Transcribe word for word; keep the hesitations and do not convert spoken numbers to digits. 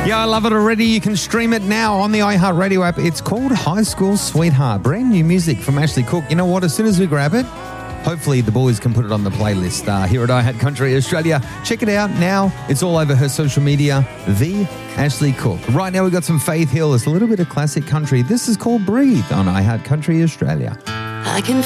Yeah, I love it already. You can stream it now on the iHeartRadio app. It's called High School Sweetheart. Brand new music from Ashley Cooke. You know what? As soon as we grab it, hopefully the boys can put it on the playlist uh, here at iHeart Country Australia. Check it out now. It's all over her social media, The Ashley Cooke. Right now we've got some Faith Hill. It's a little bit of classic country. This is called Breathe on iHeart Country Australia. I can